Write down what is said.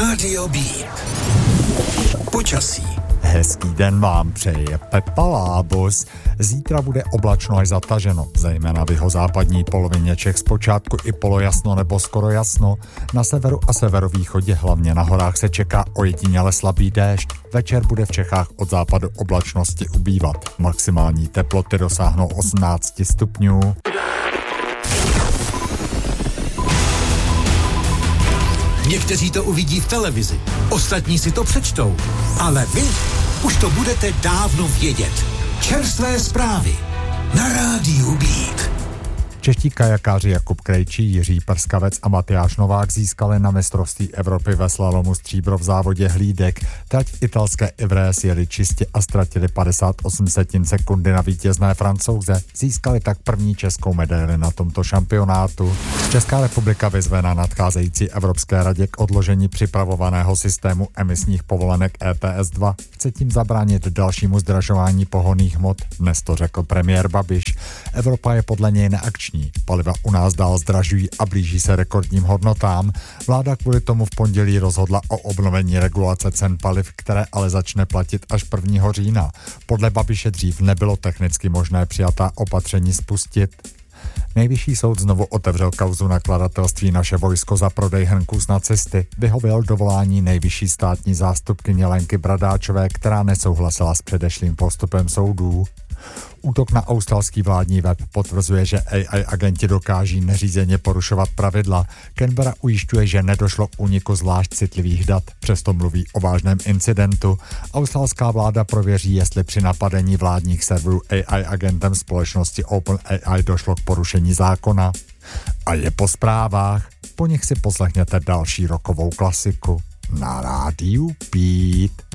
Rádio Beat. Počasí. Hezký den vám přeje Pepa Lábus. Zítra bude oblačno až zataženo, zejména v jihozápadní polovině Čech zpočátku i polojasno nebo skoro jasno. Na severu a severovýchodě, hlavně na horách, se čeká ojediněle slabý déšť. Večer bude v Čechách od západu oblačnosti ubývat. Maximální teploty dosáhnou 18 stupňů. Někteří to uvidí v televizi, ostatní si to přečtou, ale vy už to budete dávno vědět. Čerstvé zprávy na Rádiu Beat. Čeští kajakáři Jakub Krejčí, Jiří Prskavec a Matyáš Novák získali na mistrovství Evropy ve slalomu stříbro v závodě hlídek. Trať v italské Ivrea jeli čistě a ztratili 58 sekundy na vítězné Francouze. Získali tak první českou medaili na tomto šampionátu. Česká republika vyzve na nadcházející Evropské radě k odložení připravovaného systému emisních povolenek ETS2. Chce tím zabránit dalšímu zdražování pohonných hmot, dnes to řekl premiér Babiš. Evropa je podle něj neakční. Paliva u nás dál zdražují a blíží se rekordním hodnotám. Vláda kvůli tomu v pondělí rozhodla o obnovení regulace cen paliv, které ale začne platit až 1. října. Podle Babiše dřív nebylo technicky možné přijatá opatření spustit. Nejvyšší soud znovu otevřel kauzu nakladatelství Naše vojsko za prodej hrnků s nacisty. Vyhověl dovolání nejvyšší státní zástupkyně Lenky Bradáčové, která nesouhlasila s předešlým postupem soudů. Útok na australský vládní web potvrzuje, že AI agenti dokáží neřízeně porušovat pravidla. Canberra ujišťuje, že nedošlo k úniku zvlášť citlivých dat, přesto mluví o vážném incidentu. Australská vláda prověří, jestli při napadení vládních serverů AI agentem společnosti OpenAI došlo k porušení zákona. A je po zprávách, po nich si poslechněte další rockovou klasiku na Rádiu Beat.